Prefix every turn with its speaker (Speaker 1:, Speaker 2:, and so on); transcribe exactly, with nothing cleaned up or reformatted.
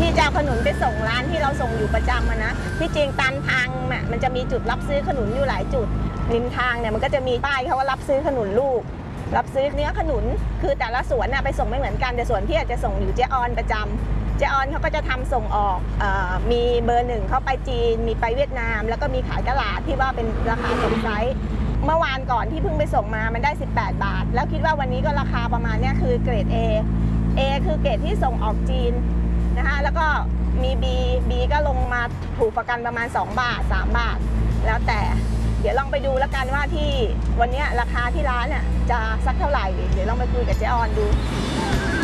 Speaker 1: จะเอาขนุนไปส่งร้านที่เราส่งอยู่ประจำนะที่จริงตามทางน่ะมันจะมีจุดรับซื้อขนุนอยู่หลายจุดริมทางเนี่ยมันก็จะมีป้ายเขาว่ารับซื้อขนุนลูกรับซื้อเนื้อขนุนคือแต่ละสวนน่ะไปส่งไม่เหมือนกันแต่สวนพี่อาจจะส่งอยู่เจ๊ออนประจำเจ๊ออนเขาก็จะทำส่งออกเอ่อมีเบอร์หนึ่งเขาไปจีนมีไปเวียดนามแล้วก็มีขายตลาดที่ว่าเป็นราคาส่งไซส์เมื่อวานก่อนที่เพิ่งไปส่งมามันได้สิบแปดบาทแล้วคิดว่าวันนี้ก็ราคาประมาณนี้คือเกรด A A คือเกรดที่ส่งออกจีนนะคะแล้วก็มี B B ก็ลงมาถูกประกันประมาณสองบาทสามบาทแล้วแต่เดี๋ยวลองไปดูแล้วกันว่าที่วันนี้ราคาที่ร้านเนี่ยจะสักเท่าไหร่เดี๋ยวลองไปคุยกับเจ๊ออนดู